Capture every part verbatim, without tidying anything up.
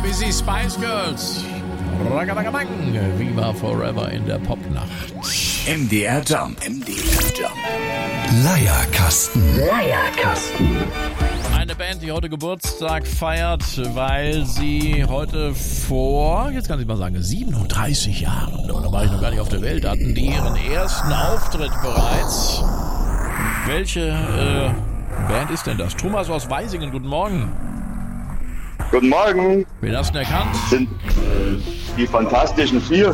wie sie Spice Girls. Ragadangadang. Viva Forever in der Popnacht. M D R Jump. M D R Jump. Leierkasten. Leierkasten. Eine Band, die heute Geburtstag feiert, weil sie heute vor, jetzt kann ich mal sagen, siebenunddreißig Jahren, da war ich noch gar nicht auf der Welt, hatten die ihren ersten Auftritt bereits. Welche äh, Band ist denn das? Thomas aus Weisingen, guten Morgen. Guten Morgen. Wen hast du denn erkannt? Das sind die Fantastischen Vier.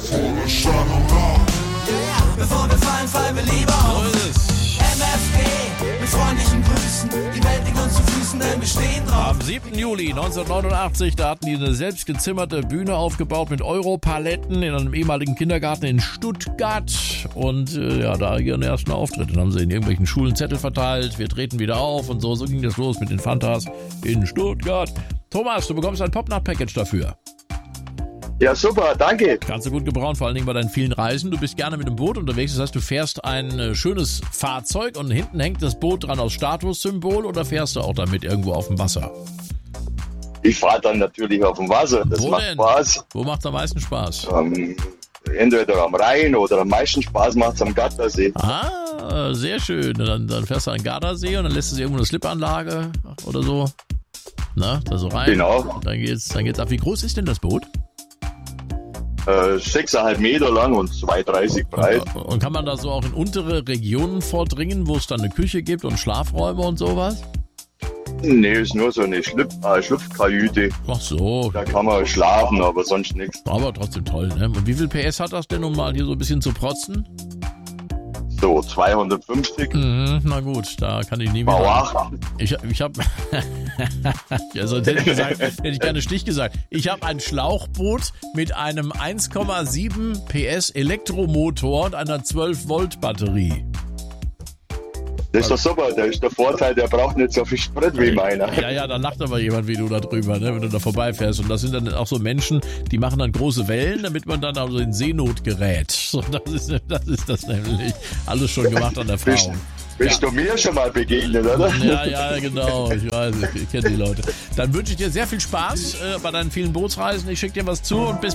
Bevor wir fallen, fallen wir lieber auf. So ist es. M F G, mit freundlichen Grüßen. Die Welt liegt uns zu Füßen, denn wir stehen drauf. Am siebten Juli neunzehnhundertneunundachtzig, da hatten die eine selbst gezimmerte Bühne aufgebaut mit Europaletten in einem ehemaligen Kindergarten in Stuttgart. Und äh, ja, da ihren ersten Auftritt. Dann haben sie in irgendwelchen Schulen Zettel verteilt. Wir treten wieder auf und so. So ging das los mit den Fantas in Stuttgart. Thomas, du bekommst ein Popnacht-Package dafür. Ja, super, danke. Kannst du gut gebrauchen, vor allen Dingen bei deinen vielen Reisen. Du bist gerne mit dem Boot unterwegs, das heißt, du fährst ein äh, schönes Fahrzeug und hinten hängt das Boot dran aus Statussymbol oder fährst du auch damit irgendwo auf dem Wasser? Ich fahre dann natürlich auf dem Wasser, das Wo macht denn? Spaß. Wo macht es am meisten Spaß? Ähm, entweder am Rhein oder am meisten Spaß macht es am Gattersee. Ah, sehr schön. Dann, dann fährst du an den Gardasee und dann lässt du sie irgendwo eine Slipanlage oder so. Na, da so rein. Genau. Dann geht's, dann geht's ab. Wie groß ist denn das Boot? Äh, sechseinhalb Meter lang und zwei Meter dreißig breit. Und, und kann man da so auch in untere Regionen vordringen, wo es dann eine Küche gibt und Schlafräume und sowas? Nee, ist nur so eine Schlüpf, äh, Schlupfkajüte. Ach so. Da kann man schlafen, aber sonst nichts. Aber trotzdem toll, ne? Und wie viel P S hat das denn, um mal hier so ein bisschen zu protzen? So, zweihundertfünfzig. Mhm, na gut, da kann ich nie Mal wieder... acht. Ich, ich habe... ja, sonst hätte ich gesagt, hätte ich gerne Stich gesagt. Ich habe ein Schlauchboot mit einem eins Komma sieben P S Elektromotor und einer zwölf Volt Batterie. Das ist doch super, das ist der Vorteil, der braucht nicht so viel Sprit wie meiner. Ja, ja, da lacht aber jemand wie du da drüber, ne, wenn du da vorbeifährst. Und das sind dann auch so Menschen, die machen dann große Wellen, damit man dann also in Seenot gerät. So, das ist das, ist das nämlich. Alles schon gemacht an Erfahrung. Bist Ja. du mir schon mal begegnet, oder? Ja, ja, genau. Ich weiß, ich kenne die Leute. Dann wünsche ich dir sehr viel Spaß äh, bei deinen vielen Bootsreisen. Ich schicke dir was zu und bis